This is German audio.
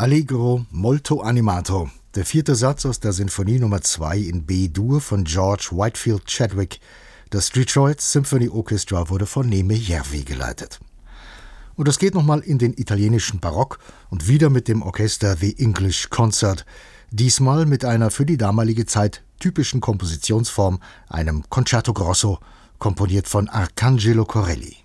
Allegro molto animato, der 4. Satz aus der Sinfonie Nummer 2 in B-Dur von George Whitefield Chadwick. Das Detroit Symphony Orchestra wurde von Neeme Järvi geleitet. Und es geht nochmal in den italienischen Barock und wieder mit dem Orchester The English Concert, diesmal mit einer für die damalige Zeit typischen Kompositionsform, einem Concerto Grosso, komponiert von Arcangelo Corelli.